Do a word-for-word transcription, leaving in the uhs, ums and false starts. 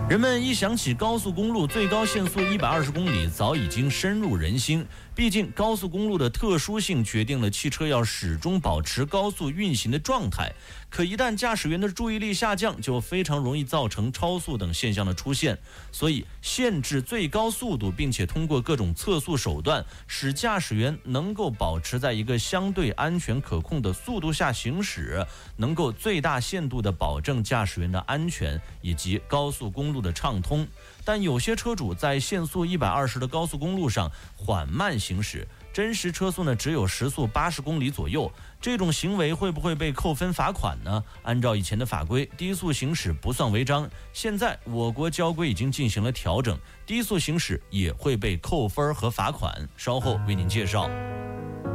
人们一想起高速公路最高限速一百二十公里，早已经深入人心。毕竟高速公路的特殊性决定了汽车要始终保持高速运行的状态。可一旦驾驶员的注意力下降，就非常容易造成超速等现象的出现。所以限制最高速度，并且通过各种测速手段，使驾驶员能够保持在一个相对安全可控的速度下行驶，能够最大限度地保证驾驶员的安全以及高速公路的畅通。但有些车主在限速一百二十的高速公路上缓慢行驶，真实车速呢只有时速八十公里左右，这种行为会不会被扣分罚款呢？按照以前的法规，低速行驶不算违章，现在我国交规已经进行了调整，低速行驶也会被扣分和罚款。稍后为您介绍。